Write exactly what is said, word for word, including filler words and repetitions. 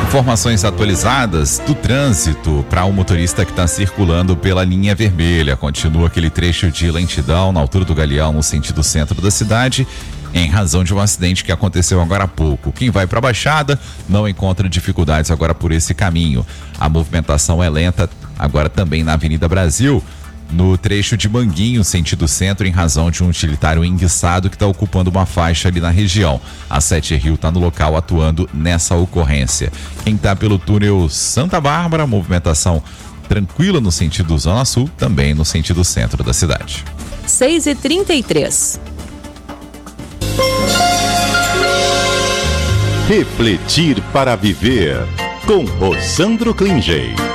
Informações atualizadas do trânsito para o um motorista que está circulando pela linha vermelha. Continua aquele trecho de lentidão na altura do Galeão, no sentido centro da cidade, em razão de um acidente que aconteceu agora há pouco. Quem vai para a Baixada não encontra dificuldades agora por esse caminho. A movimentação é lenta agora também na Avenida Brasil, no trecho de Manguinho, sentido centro, em razão de um utilitário enguiçado que está ocupando uma faixa ali na região. A Sete Rio está no local atuando nessa ocorrência. Quem está pelo túnel Santa Bárbara, movimentação tranquila no sentido Zona Sul, também no sentido centro da cidade. seis e trinta e três. Refletir para viver, com Rosandro Klingey.